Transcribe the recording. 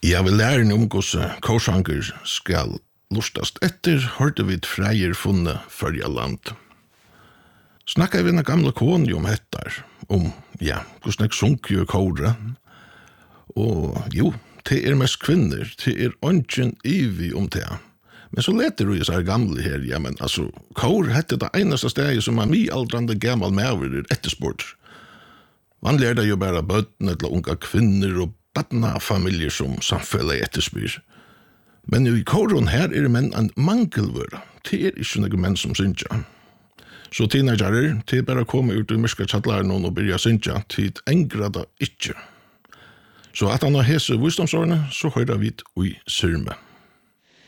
Ja, vi lærer om hvordan korsanger skal lustast etter, hørte vi et freier funne førja land. Snakka vi en gamla kone om hettar, hvordan jeg sunker kåre. Og jo, det mest kvinner, det ongen ivi om det. Men så leter du i så gamle her, men altså, kåre hette det eneste stedet som aldrande gammal maver ettersport. Man lærte jo bare bøttene til unga kvinner og badna familjer som samfellet etterspyr. Men i kåren her menn en mangelvøra. Det ikke noen menn som synsja. Så teenagerer, det bare komme ut i myrska tjattlaren og byrja synsja, til engrada ikkje. Så at han har hese visdomsårene, så høyrer vi i syrme.